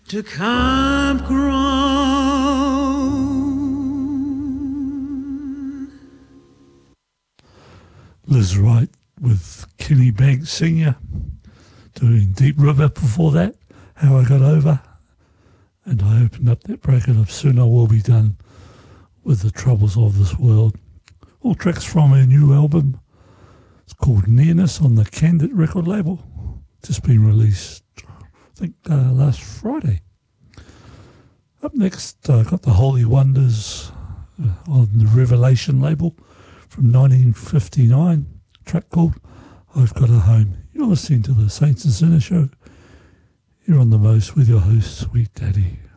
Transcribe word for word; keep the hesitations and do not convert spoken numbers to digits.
to campground. Liz Wright with Kenny Banks Senior doing Deep River before that, How I Got Over. And I opened up that bracket of Soon I Will Be Done with The Troubles of This World. All tracks from her new album. It's called Nearness on the Candid record label. Just been released, I think, uh, last Friday. Up next, I uh, got the Holy Wonders uh, on the Revelation label from nineteen fifty-nine. A track called I've Got a Home. You're listening to the Saints and Sinners show. You're on the most with your host, Sweet Daddy.